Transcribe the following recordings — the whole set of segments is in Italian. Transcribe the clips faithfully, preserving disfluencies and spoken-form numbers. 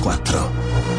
ventiquattro.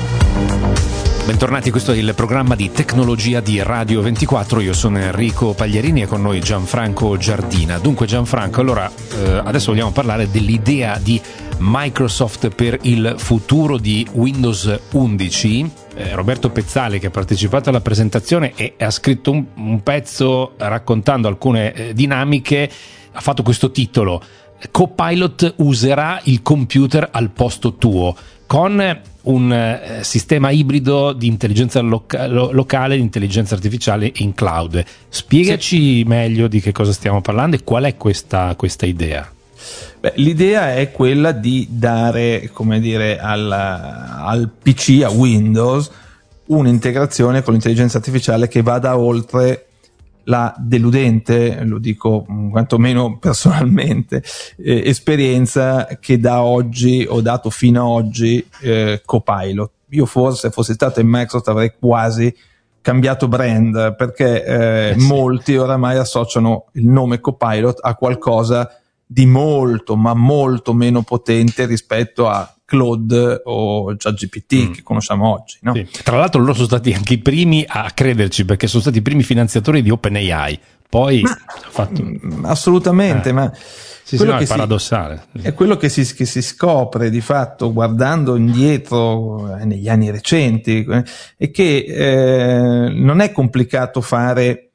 Bentornati, questo è il programma di tecnologia di Radio ventiquattro. Io sono Enrico Pagliarini e con noi Gianfranco Giardina. Dunque Gianfranco, allora eh, adesso vogliamo parlare dell'idea di Microsoft per il futuro di Windows undici. Eh, Roberto Pezzali, che ha partecipato alla presentazione e ha scritto un, un pezzo raccontando alcune eh, dinamiche, ha fatto questo titolo: Copilot userà il computer al posto tuo, con un eh, sistema ibrido di intelligenza loca- lo- locale, di intelligenza artificiale in cloud. Spiegaci sì. meglio di che cosa stiamo parlando e qual è questa, questa idea. Beh, l'idea è quella di dare, come dire, al, al P C, a Windows, un'integrazione con l'intelligenza artificiale che vada oltre la deludente, lo dico quantomeno personalmente, eh, esperienza che da oggi ho dato fino ad oggi eh, Copilot. Io forse, fossi stato in Microsoft, avrei quasi cambiato brand, perché eh, eh sì. molti oramai associano il nome Copilot a qualcosa di molto, ma molto meno potente rispetto a Claude o ChatGPT mm. che conosciamo oggi, no? Sì. Tra l'altro loro sono stati anche i primi a crederci, perché sono stati i primi finanziatori di OpenAI. Poi ma, ha fatto... assolutamente, eh. ma sì, quello sì, no, che è paradossale. Si, è quello che si, che si scopre di fatto guardando indietro eh, negli anni recenti, eh, è che eh, non è complicato fare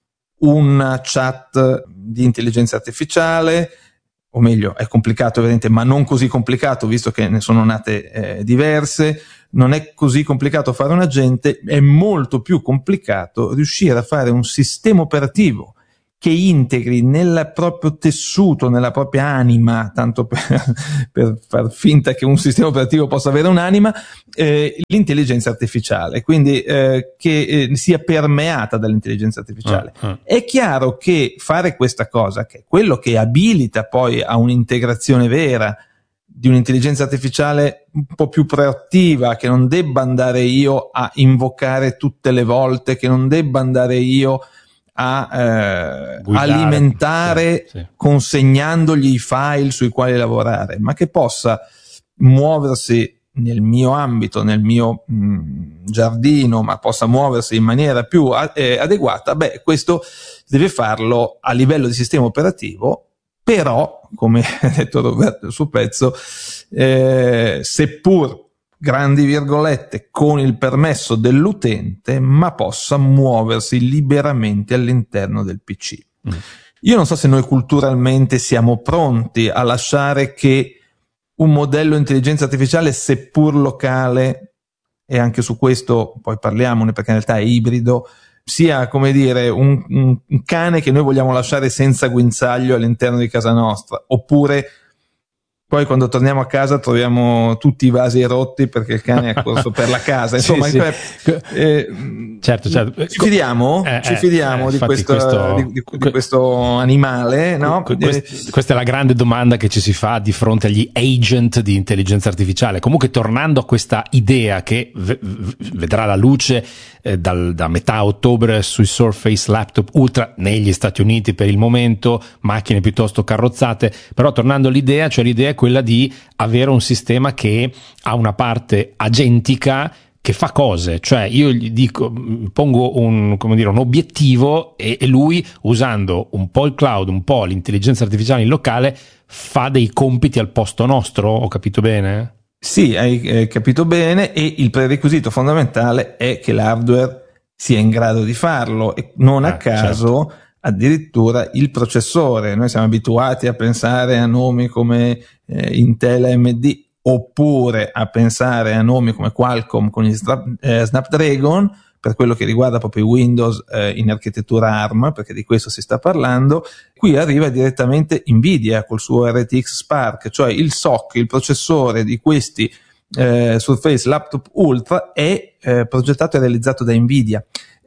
una chat di intelligenza artificiale, o meglio, è complicato ovviamente, ma non così complicato, visto che ne sono nate eh, diverse. Non è così complicato fare un agente, è molto più complicato riuscire a fare un sistema operativo che integri nel proprio tessuto, nella propria anima, tanto per, per far finta che un sistema operativo possa avere un'anima, eh, l'intelligenza artificiale, quindi eh, che eh, sia permeata dall'intelligenza artificiale. Uh, uh. È chiaro che fare questa cosa, che è quello che abilita poi a un'integrazione vera di un'intelligenza artificiale un po' più proattiva, che non debba andare io a invocare tutte le volte, che non debba andare io a eh, Guidare, alimentare sì, sì. consegnandogli i file sui quali lavorare, ma che possa muoversi nel mio ambito, nel mio mh, giardino, ma possa muoversi in maniera più a- eh, adeguata. Beh, questo deve farlo a livello di sistema operativo, però, come ha detto Roberto nel suo pezzo, eh, seppur grandi virgolette, con il permesso dell'utente, ma possa muoversi liberamente all'interno del P C. Mm. Io non so se noi culturalmente siamo pronti a lasciare che un modello di intelligenza artificiale, seppur locale, e anche su questo poi parliamone perché in realtà è ibrido, sia, come dire, un, un, un cane che noi vogliamo lasciare senza guinzaglio all'interno di casa nostra, oppure poi quando torniamo a casa troviamo tutti i vasi rotti perché il cane è corso per la casa. Insomma, sì, sì. Eh, certo, certo. Ci fidiamo? Eh, ci fidiamo eh, di, questo, questo, di, di, di questo animale, no? Quest, questa è la grande domanda che ci si fa di fronte agli agent di intelligenza artificiale. Comunque, tornando a questa idea che v- v- vedrà la luce eh, dal, da metà ottobre sui Surface Laptop Ultra negli Stati Uniti per il momento, macchine piuttosto carrozzate, però tornando all'idea, cioè l'idea è quella di avere un sistema che ha una parte agentica che fa cose, cioè io gli dico, pongo un, come dire, un obiettivo e, e lui, usando un po' il cloud, un po' l'intelligenza artificiale in locale, fa dei compiti al posto nostro. Ho capito bene? Sì, hai eh, capito bene, e il prerequisito fondamentale è che l'hardware sia in grado di farlo, e non a ah, caso certo. Addirittura il processore. Noi siamo abituati a pensare a nomi come eh, Intel A M D, oppure a pensare a nomi come Qualcomm con il eh, Snapdragon, per quello che riguarda proprio Windows eh, in architettura ARM, perché di questo si sta parlando. Qui arriva direttamente Nvidia col suo R T X Spark, cioè il S O C, il processore di questi eh, Surface Laptop Ultra è eh, progettato e realizzato da Nvidia,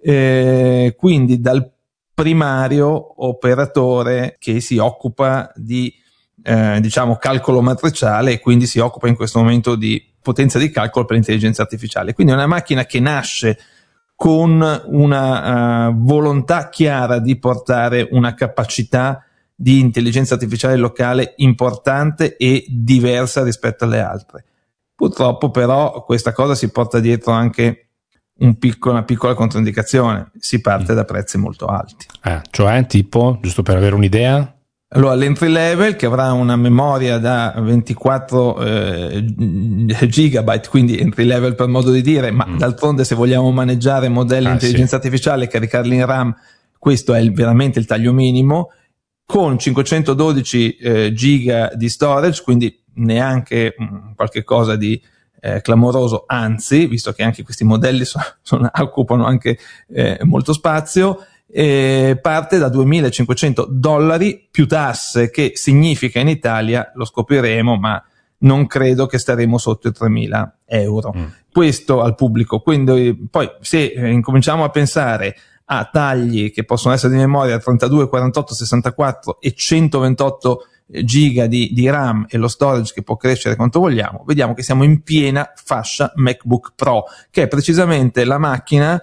eh, quindi dal primario operatore che si occupa di eh, diciamo calcolo matriciale, e quindi si occupa in questo momento di potenza di calcolo per l'intelligenza artificiale. Quindi è una macchina che nasce con una uh, volontà chiara di portare una capacità di intelligenza artificiale locale importante e diversa rispetto alle altre. Purtroppo però questa cosa si porta dietro anche un piccolo, una piccola controindicazione, si parte da prezzi molto alti. Eh, cioè tipo, giusto per avere un'idea? Allora, l'entry level, che avrà una memoria da ventiquattro eh, gigabyte, quindi entry level per modo di dire, ma mm. d'altronde se vogliamo maneggiare modelli di ah, intelligenza sì. artificiale e caricarli in RAM, questo è il, veramente il taglio minimo, con cinquecentododici eh, giga di storage, quindi neanche mh, qualche cosa di eh, clamoroso, anzi, visto che anche questi modelli sono, sono, occupano anche eh, molto spazio, eh, parte da duemilacinquecento dollari più tasse, che significa in Italia, lo scopriremo, ma non credo che staremo sotto i tremila euro. Mm. Questo al pubblico. Quindi poi se eh, incominciamo a pensare a tagli che possono essere di memoria trentadue, quarantotto, sessantaquattro e centoventotto giga di, di RAM e lo storage che può crescere quanto vogliamo, vediamo che siamo in piena fascia MacBook Pro, che è precisamente la macchina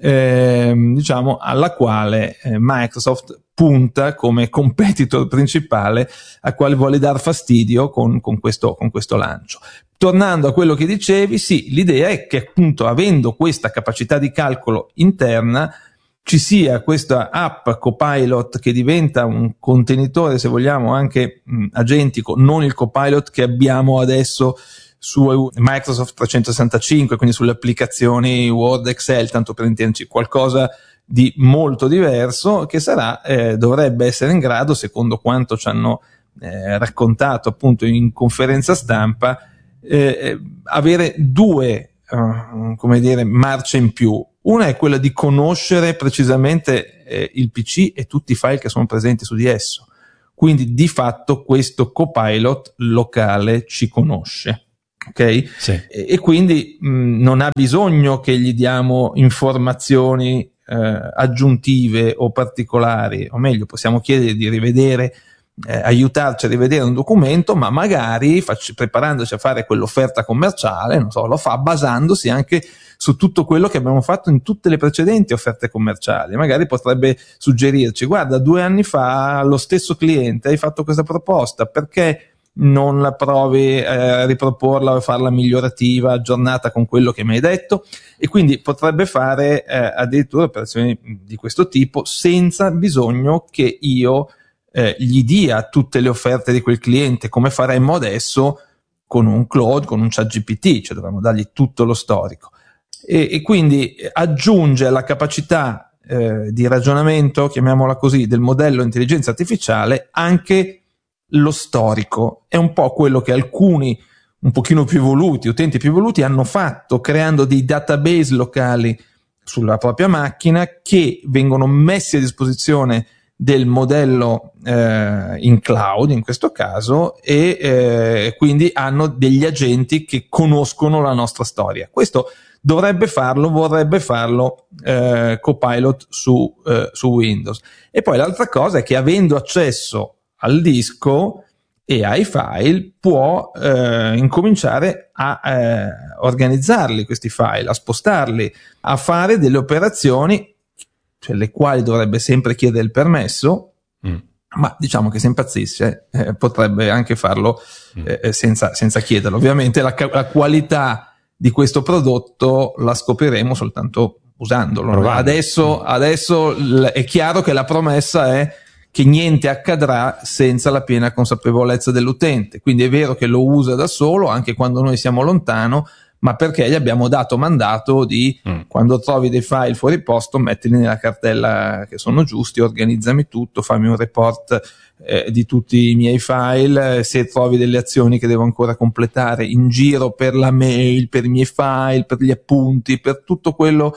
eh, diciamo alla quale eh, Microsoft punta come competitor principale, a quale vuole dar fastidio con, con questo, con questo lancio. Tornando a quello che dicevi, sì, l'idea è che appunto avendo questa capacità di calcolo interna ci sia questa app Copilot che diventa un contenitore, se vogliamo, anche mh, agentico, non il Copilot che abbiamo adesso su Microsoft trecentosessantacinque, quindi sulle applicazioni Word, Excel, tanto per intenderci, qualcosa di molto diverso che sarà, eh, dovrebbe essere in grado, secondo quanto ci hanno eh, raccontato appunto in conferenza stampa, eh, avere due, uh, come dire, marce in più. Una è quella di conoscere precisamente eh, il P C e tutti i file che sono presenti su di esso. Quindi di fatto questo Copilot locale ci conosce, ok? Sì. E, e quindi mh, non ha bisogno che gli diamo informazioni eh, aggiuntive o particolari, o meglio, possiamo chiedere di rivedere, eh, aiutarci a rivedere un documento, ma magari facci, preparandoci a fare quell'offerta commerciale, non so, lo fa basandosi anche su tutto quello che abbiamo fatto in tutte le precedenti offerte commerciali. Magari potrebbe suggerirci: guarda, due anni fa lo stesso cliente hai fatto questa proposta, perché non la provi eh, a riproporla o farla migliorativa, aggiornata con quello che mi hai detto? E quindi potrebbe fare eh, addirittura operazioni di questo tipo senza bisogno che io eh, gli dia tutte le offerte di quel cliente, come faremmo adesso con un Claude, con un ChatGPT, cioè dovremmo dargli tutto lo storico. E, e quindi aggiunge alla capacità eh, di ragionamento, chiamiamola così, del modello intelligenza artificiale anche lo storico. È un po' quello che alcuni un pochino più evoluti, utenti più evoluti, hanno fatto creando dei database locali sulla propria macchina che vengono messi a disposizione del modello eh, in cloud in questo caso, e eh, quindi hanno degli agenti che conoscono la nostra storia. Questo dovrebbe farlo, vorrebbe farlo eh, Copilot su, eh, su Windows. E poi l'altra cosa è che, avendo accesso al disco e ai file, può eh, incominciare a eh, organizzarli questi file, a spostarli, a fare delle operazioni, cioè le quali dovrebbe sempre chiedere il permesso, mm. ma diciamo che se impazzisce eh, potrebbe anche farlo eh, mm. senza, senza chiederlo. Ovviamente la, la qualità di questo prodotto la scopriremo soltanto usandolo. Adesso, adesso è chiaro che la promessa è che niente accadrà senza la piena consapevolezza dell'utente. Quindi è vero che lo usa da solo anche quando noi siamo lontano, ma perché gli abbiamo dato mandato di, mm. quando trovi dei file fuori posto, mettili nella cartella che sono giusti, organizzami tutto, fammi un report eh, di tutti i miei file, se trovi delle azioni che devo ancora completare in giro per la mail, per i miei file, per gli appunti, per tutto quello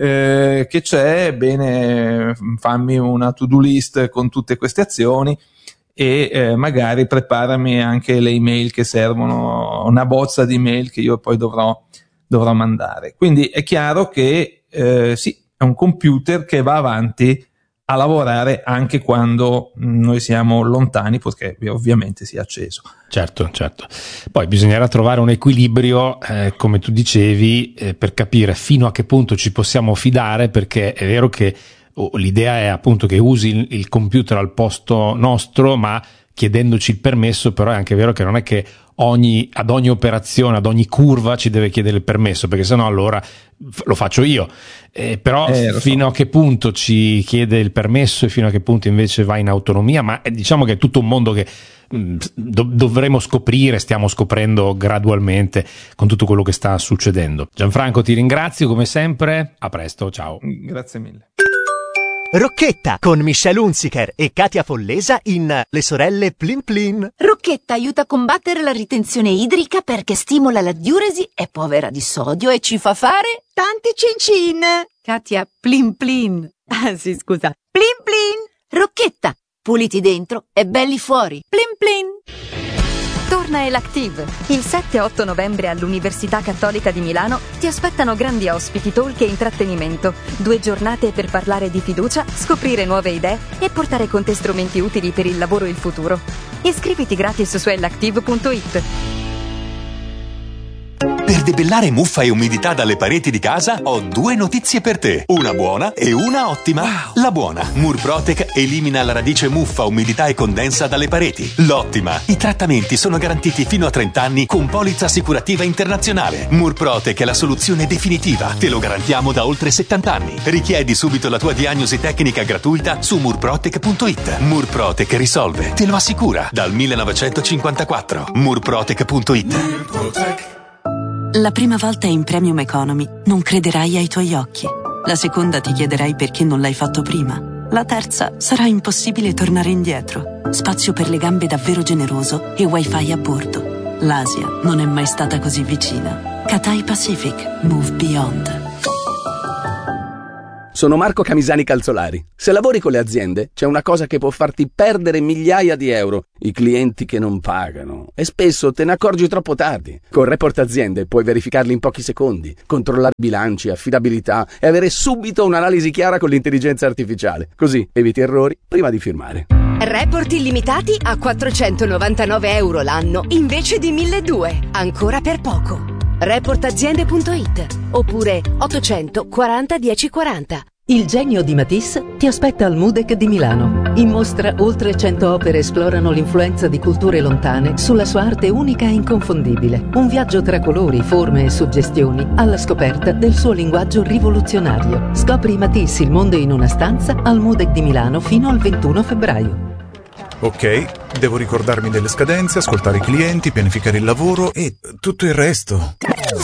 eh, che c'è, bene, fammi una to-do list con tutte queste azioni, e eh, magari preparami anche le email che servono, una bozza di email che io poi dovrò, dovrò mandare. Quindi è chiaro che eh, sì, è un computer che va avanti a lavorare anche quando noi siamo lontani, perché ovviamente sia acceso. Certo, certo. Poi bisognerà trovare un equilibrio, eh, come tu dicevi, eh, per capire fino a che punto ci possiamo fidare, perché è vero che oh, l'idea è appunto che usi il, il computer al posto nostro, ma chiedendoci il permesso, però è anche vero che non è che ogni, ad ogni operazione, ad ogni curva ci deve chiedere il permesso, perché sennò allora lo faccio io. Eh, però eh, fino so. a che punto ci chiede il permesso e fino a che punto invece va in autonomia, ma è, diciamo che è tutto un mondo che mh, do- dovremo scoprire, stiamo scoprendo gradualmente con tutto quello che sta succedendo. Gianfranco, ti ringrazio come sempre, a presto, ciao. Grazie mille. Rocchetta con Michelle Hunziker e Katia Follesa in Le sorelle Plin Plin. Rocchetta aiuta a combattere la ritenzione idrica perché stimola la diuresi, è povera di sodio e ci fa fare tanti cin cin. Katia, Plin Plin. Ah sì, scusa. Plin Plin. Rocchetta, puliti dentro e belli fuori. Plin Plin. Torna Elactive. Il sette e otto novembre all'Università Cattolica di Milano ti aspettano grandi ospiti, talk e intrattenimento. Due giornate per parlare di fiducia, scoprire nuove idee e portare con te strumenti utili per il lavoro e il futuro. Iscriviti gratis su elactive punto it. Per debellare muffa e umidità dalle pareti di casa ho due notizie per te, una buona e una ottima. Wow. La buona, Murprotec elimina la radice muffa, umidità e condensa dalle pareti. L'ottima, i trattamenti sono garantiti fino a trenta anni con polizza assicurativa internazionale. Murprotec è la soluzione definitiva, te lo garantiamo da oltre settanta anni. Richiedi subito la tua diagnosi tecnica gratuita su murprotec punto it. Murprotec risolve, te lo assicura, dal millenovecentocinquantaquattro. murprotec punto it. Murprotec. La prima volta in Premium Economy non crederai ai tuoi occhi. La seconda ti chiederai perché non l'hai fatto prima. La terza sarà impossibile tornare indietro. Spazio per le gambe davvero generoso e wifi a bordo. L'Asia non è mai stata così vicina. Cathay Pacific. Move Beyond. Sono Marco Camisani Calzolari. Se lavori con le aziende, c'è una cosa che può farti perdere migliaia di euro: i clienti che non pagano. E spesso te ne accorgi troppo tardi. Con Report Aziende puoi verificarli in pochi secondi, controllare bilanci, affidabilità e avere subito un'analisi chiara con l'intelligenza artificiale. Così eviti errori prima di firmare. Report illimitati a quattrocentonovantanove euro l'anno invece di milleduecento. Ancora per poco. report aziende punto it oppure ottocento quaranta dieci quaranta. Il genio di Matisse ti aspetta al MUDEC di Milano. In mostra oltre cento opere esplorano l'influenza di culture lontane sulla sua arte unica e inconfondibile. Un viaggio tra colori, forme e suggestioni alla scoperta del suo linguaggio rivoluzionario. Scopri Matisse, il mondo in una stanza, al MUDEC di Milano fino al ventuno febbraio. Ok, devo ricordarmi delle scadenze, ascoltare i clienti, pianificare il lavoro e tutto il resto.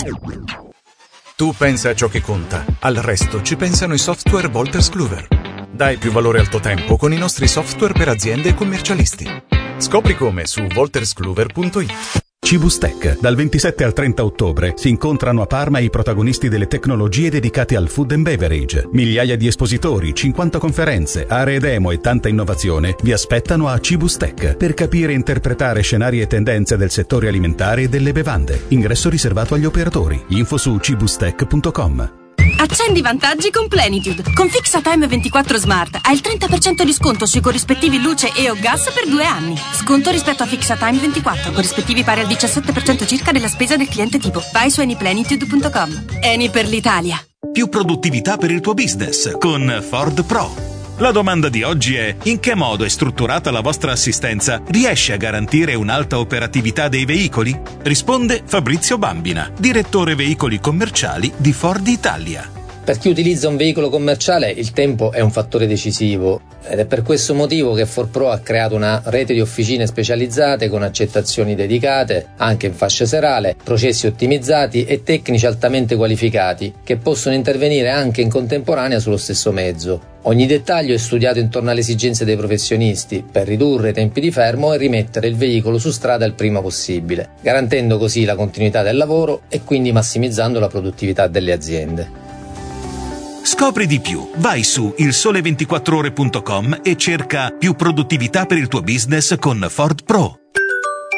Tu pensa a ciò che conta, al resto ci pensano i software Wolters Kluwer. Dai più valore al tuo tempo con i nostri software per aziende e commercialisti. Scopri come su wolters kluwer punto it. Cibustec. Dal ventisette al trenta ottobre si incontrano a Parma i protagonisti delle tecnologie dedicate al food and beverage. Migliaia di espositori, cinquanta conferenze, aree demo e tanta innovazione vi aspettano a Cibustec per capire e interpretare scenari e tendenze del settore alimentare e delle bevande. Ingresso riservato agli operatori. Info su cibustec punto com. Accendi vantaggi con Plenitude. Con FixaTime ventiquattro Smart hai il trenta per cento di sconto sui corrispettivi luce e o gas per due anni. Sconto rispetto a FixaTime ventiquattro, corrispettivi pari al diciassette per cento circa della spesa del cliente tipo. Vai su anyplenitude punto com. Eni per l'Italia. Più produttività per il tuo business con Ford Pro. La domanda di oggi è: in che modo è strutturata la vostra assistenza? Riesce a garantire un'alta operatività dei veicoli? Risponde Fabrizio Bambina, direttore veicoli commerciali di Ford Italia. Per chi utilizza un veicolo commerciale il tempo è un fattore decisivo ed è per questo motivo che Ford Pro ha creato una rete di officine specializzate con accettazioni dedicate, anche in fascia serale, processi ottimizzati e tecnici altamente qualificati che possono intervenire anche in contemporanea sullo stesso mezzo. Ogni dettaglio è studiato intorno alle esigenze dei professionisti per ridurre i tempi di fermo e rimettere il veicolo su strada il prima possibile, garantendo così la continuità del lavoro e quindi massimizzando la produttività delle aziende. Scopri di più. Vai su il sole ventiquattro ore punto com e cerca più produttività per il tuo business con Ford Pro.